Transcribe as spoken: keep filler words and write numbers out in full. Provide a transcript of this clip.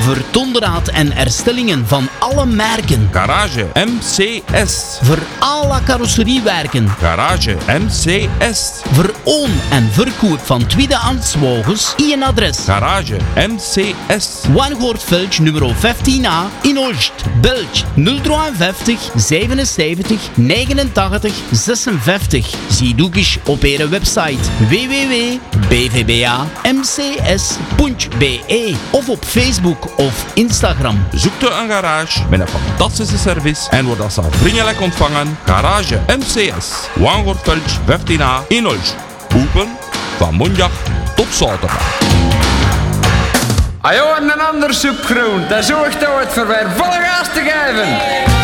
Vertonderraad en herstellingen van alle merken. Garage M C S. Voor alle carrosseriewerken. Garage M C S. Voor oon- en verkoop van tweedehands wagens. Eén adres. Garage M C S. Wangoortveld nummer vijftien A in Olst. Belg nul vijfenvijftig zevenenzeventig negenentachtig zesenvijftig. Zie ook eens op hun website w w w punt b v b a m c s punt b e of op Facebook of Instagram. Zoekt u een garage met een fantastische service en wordt als vriendelijk ontvangen. Garage M C S. Wangoortveld vijftien A in Olst. Open van maandag tot zaterdag. Ajo, en een ander zoekgroen, dat zorgt dat het voor weer volle gas te geven.